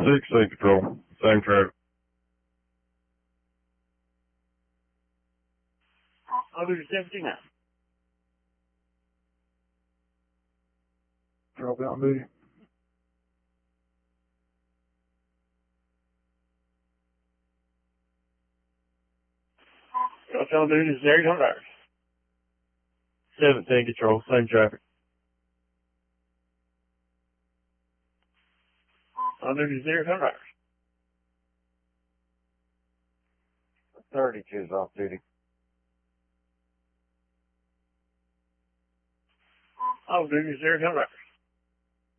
16 Patrol. Same traffic. I'll do the 17 now. Patrol out duty. I'll do this $800. 17 Control. Same traffic. I'll do this $800. 32 is off duty. I'll do this $800.